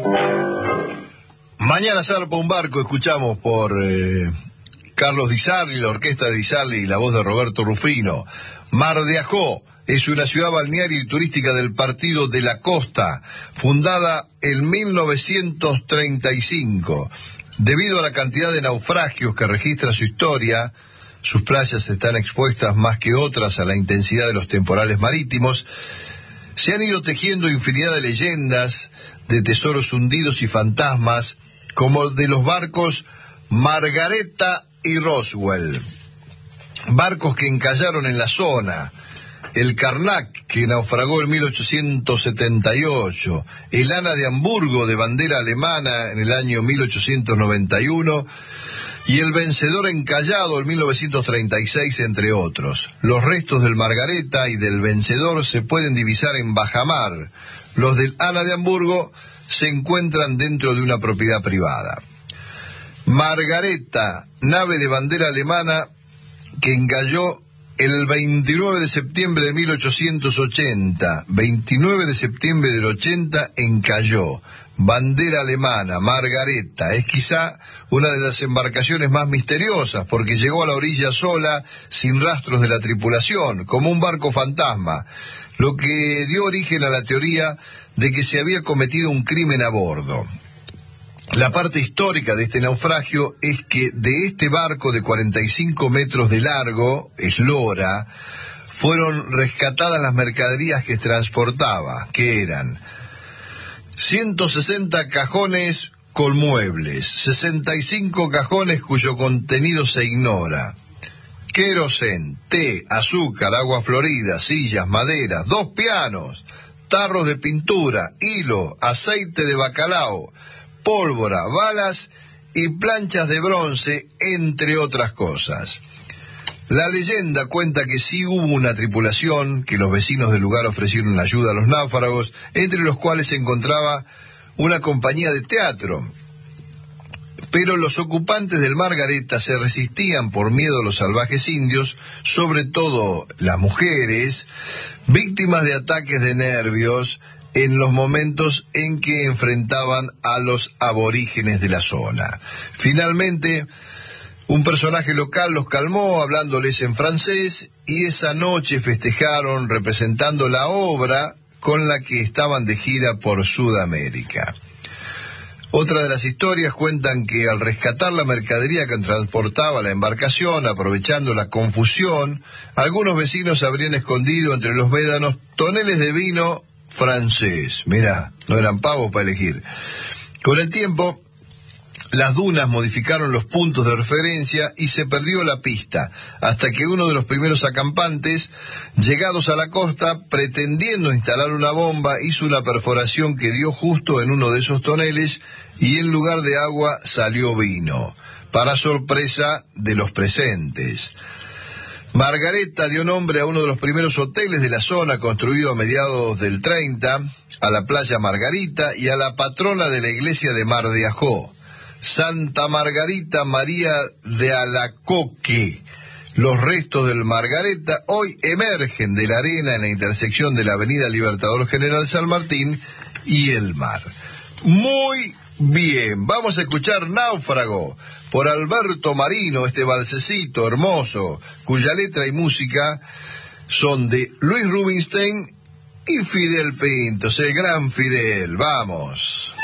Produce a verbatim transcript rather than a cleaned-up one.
Mañana zarpa un barco, escuchamos por eh, Carlos Di Sarli, la orquesta de Di Sarli y la voz de Roberto Rufino. Mar de Ajó es una ciudad balnearia y turística del Partido de la Costa, fundada en mil novecientos treinta y cinco. Debido a la cantidad de naufragios que registra su historia, sus playas están expuestas más que otras a la intensidad de los temporales marítimos. Se han ido tejiendo infinidad de leyendas, de tesoros hundidos y fantasmas, como de los barcos Margareta y Roswell, barcos que encallaron en la zona, el Karnak, que naufragó en mil ochocientos setenta y ocho, el Ana de Hamburgo, de bandera alemana, en el año mil ochocientos noventa y uno, y el Vencedor encallado en mil novecientos treinta y seis, entre otros. Los restos del Margareta y del Vencedor se pueden divisar en bajamar. Los del Ana de Hamburgo se encuentran dentro de una propiedad privada. Margareta, nave de bandera alemana que encalló el veintinueve de septiembre de mil ochocientos ochenta. veintinueve de septiembre del ochenta encalló. Bandera alemana, Margareta, es quizá una de las embarcaciones más misteriosas porque llegó a la orilla sola, sin rastros de la tripulación, como un barco fantasma, lo que dio origen a la teoría de que se había cometido un crimen a bordo. La parte histórica de este naufragio es que de este barco de cuarenta y cinco metros de largo, eslora, fueron rescatadas las mercaderías que transportaba, que eran ciento sesenta cajones con muebles, sesenta y cinco cajones cuyo contenido se ignora, querosén, té, azúcar, agua florida, sillas, maderas, dos pianos, tarros de pintura, hilo, aceite de bacalao, pólvora, balas y planchas de bronce, entre otras cosas. La leyenda cuenta que sí hubo una tripulación, que los vecinos del lugar ofrecieron ayuda a los náufragos, entre los cuales se encontraba una compañía de teatro. Pero los ocupantes del Margareta se resistían por miedo a los salvajes indios, sobre todo las mujeres, víctimas de ataques de nervios en los momentos en que enfrentaban a los aborígenes de la zona. Finalmente, un personaje local los calmó hablándoles en francés y esa noche festejaron representando la obra con la que estaban de gira por Sudamérica. Otra de las historias cuentan que al rescatar la mercadería que transportaba la embarcación, aprovechando la confusión, algunos vecinos habrían escondido entre los médanos toneles de vino francés. Mirá, no eran pavos para elegir. Con el tiempo, las dunas modificaron los puntos de referencia y se perdió la pista, hasta que uno de los primeros acampantes, llegados a la costa, pretendiendo instalar una bomba, hizo una perforación que dio justo en uno de esos toneles y en lugar de agua salió vino, para sorpresa de los presentes. Margareta dio nombre a uno de los primeros hoteles de la zona, construido a mediados del treinta, a la playa Margarita y a la patrona de la iglesia de Mar de Ajó, Santa Margarita María de Alacoque. Los restos del Margareta hoy emergen de la arena en la intersección de la avenida Libertador General San Martín y el mar. Muy bien, vamos a escuchar Náufrago por Alberto Marino, este balsecito hermoso, cuya letra y música son de Luis Rubinstein y Fidel Pintos, el gran Fidel. Vamos.